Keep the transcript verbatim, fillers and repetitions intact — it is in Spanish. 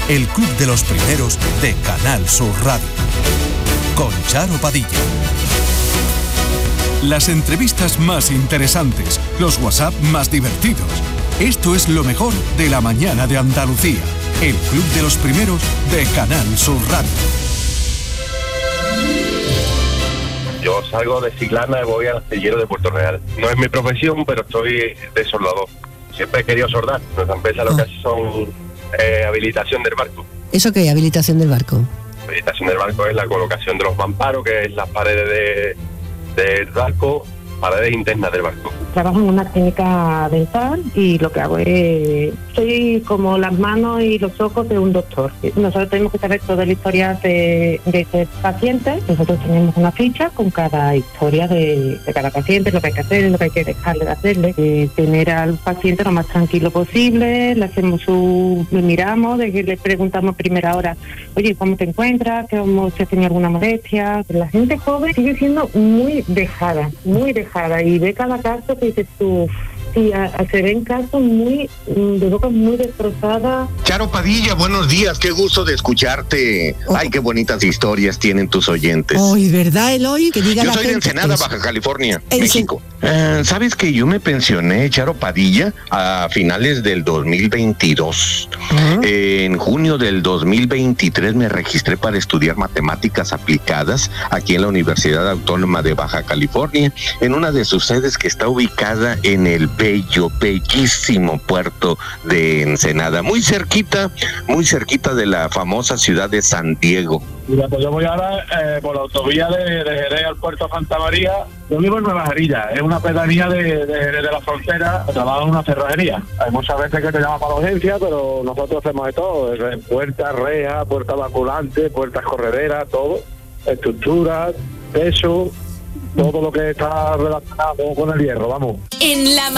el Club de los Primeros de Canal Sur Radio. Con Charo Padilla. Las entrevistas más interesantes, los WhatsApp más divertidos. Esto es lo mejor de la mañana de Andalucía. El Club de los Primeros de Canal Sur Radio. Yo salgo de Chiclana y voy al astillero de Puerto Real. No es mi profesión, pero estoy de soldador. Siempre he querido soldar. Nuestra empresa lo que hace son eh, habilitación del barco. ¿Eso qué? ¿Habilitación del barco? Habilitación del barco es la colocación de los mamparos, que es las paredes de, del barco, paredes internas del barco. Trabajo en una clínica dental y lo que hago es... Soy como las manos y los ojos de un doctor. Nosotros tenemos que saber toda la historia de, de ese paciente. Nosotros tenemos una ficha con cada historia de, de cada paciente, lo que hay que hacer, lo que hay que dejarle de hacerle. Eh, tener al paciente lo más tranquilo posible, le hacemos su... le miramos, de que le preguntamos a primera hora, oye, ¿cómo te encuentras? ¿Cómo se tiene alguna molestia? La gente joven sigue siendo muy dejada, muy dejada, y ve cada caso que dices tú... Sí, a, a, se ven casos muy, de bocas muy destrozadas. Charo Padilla, buenos días, qué gusto de escucharte. Oh. Ay, qué bonitas historias tienen tus oyentes. Hoy, ¿verdad, Eloy? Que diga yo la soy de Ensenada, Baja California, ¿En México. Eh, ¿Sabes que yo me pensioné, Charo Padilla, a finales del dos mil veintidós? Uh-huh. Eh, en junio del dos mil veintitrés me registré para estudiar matemáticas aplicadas aquí en la Universidad Autónoma de Baja California, en una de sus sedes que está ubicada en el bello, bellísimo puerto de Ensenada, muy cerquita, muy cerquita de la famosa ciudad de San Diego. Mira, pues yo voy ahora eh, por la autovía de, de Jerez al puerto Santa María. Yo vivo en Nueva Jerilla, es una pedanía de, de Jerez de la Frontera, trabajo en una cerrajería. Hay muchas veces que te llaman para la urgencia, pero nosotros hacemos de todo, puertas, rejas, puertas vaculantes, puertas correderas, todo, estructuras, peso, todo lo que está relacionado con el hierro, vamos. En la